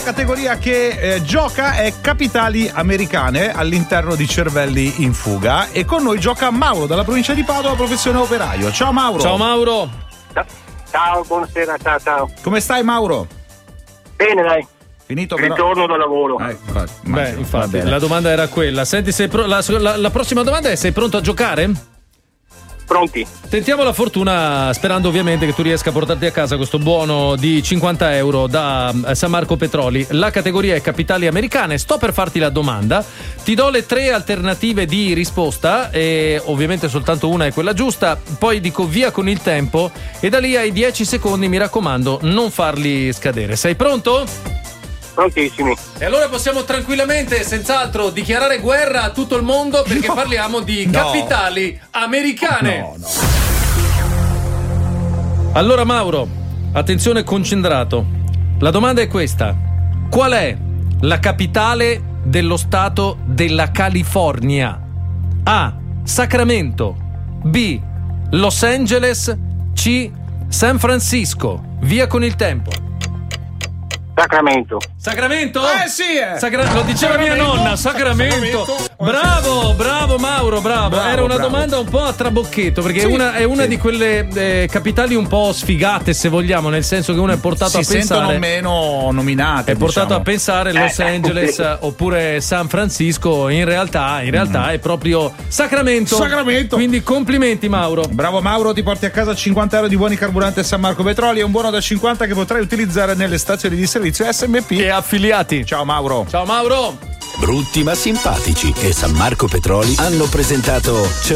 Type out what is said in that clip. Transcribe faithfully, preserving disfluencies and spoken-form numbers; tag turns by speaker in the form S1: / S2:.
S1: categoria che eh, gioca è capitali americane all'interno di Cervelli in Fuga, e con noi gioca Mauro dalla provincia di Padova, professione operaio. Ciao Mauro.
S2: Ciao Mauro.
S3: Ciao, buonasera, ciao ciao.
S1: Come stai Mauro?
S3: Bene, dai.
S1: Finito però...
S3: Ritorno dal lavoro.
S1: Eh, infatti,
S2: Beh, infatti, la domanda era quella. Senti, sei pro- la, la, la prossima domanda è: sei pronto a giocare?
S3: Pronti?
S2: Tentiamo la fortuna, sperando ovviamente che tu riesca a portarti a casa questo buono di cinquanta euro da San Marco Petroli. La categoria è capitali americane. Sto per farti la domanda, ti do le tre alternative di risposta e ovviamente soltanto una è quella giusta, poi dico via con il tempo e da lì ai dieci secondi, mi raccomando, non farli scadere. Sei pronto?
S3: Prontissimi.
S2: E allora possiamo tranquillamente, senz'altro, dichiarare guerra a tutto il mondo, perché no. parliamo di
S1: no.
S2: capitali americane.
S1: No, no.
S2: Allora Mauro, attenzione, concentrato. La domanda è questa: qual è la capitale dello stato della California? A. Sacramento. B. Los Angeles. C. San Francisco. Via con il tempo.
S3: Sacramento.
S2: Sacramento?
S1: Eh sì, eh.
S2: Sacra- lo diceva
S1: Sacramento.
S2: mia nonna, Sacramento.
S1: Sacramento.
S2: Bravo, bravo Mauro, bravo.
S1: Bravo,
S2: Era una
S1: bravo.
S2: domanda un po' a trabocchetto, perché
S1: Sì,
S2: è una, è una
S1: sì.
S2: di quelle eh, capitali un po' sfigate, se vogliamo, nel senso che uno è portato
S1: Si
S2: a pensare.
S1: sentono meno nominate.
S2: È portato
S1: diciamo.
S2: a pensare Los
S3: Eh,
S2: Angeles
S3: sì.
S2: oppure San Francisco. In realtà, in realtà mm. è proprio Sacramento.
S1: Sacramento.
S2: Quindi complimenti Mauro.
S1: Bravo Mauro, ti porti a casa cinquanta euro di buoni carburante San Marco Petroli e un buono da cinquanta che potrai utilizzare nelle stazioni di servizio S M P
S2: E affiliati.
S1: Ciao Mauro.
S2: Ciao Mauro.
S4: Brutti ma simpatici e San Marco Petroli hanno presentato